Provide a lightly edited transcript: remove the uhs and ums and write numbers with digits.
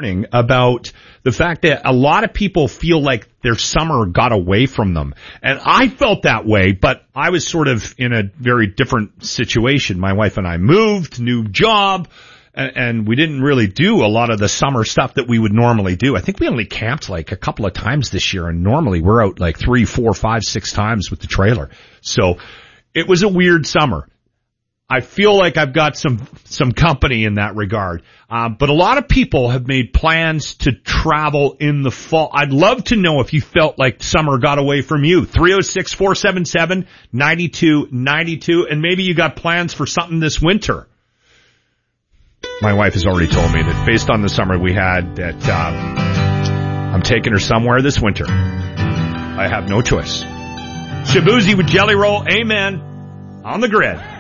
about the fact that a lot of people feel like their summer got away from them. And I felt that way, but I was sort of in a very different situation. My wife and I moved, new job, and we didn't really do a lot of the summer stuff that we would normally do. I think we only camped like a couple of times this year, and normally we're out like 3, 4, 5, 6 times with the trailer. So it was a weird summer. I feel like I've got some company in that regard. But a lot of people have made plans to travel in the fall. I'd love to know if you felt like summer got away from you. 306-477-9292. And maybe you got plans for something this winter. My wife has already told me that based on the summer we had that I'm taking her somewhere this winter. I have no choice. Shabuzi with Jelly Roll. Amen. On the grid.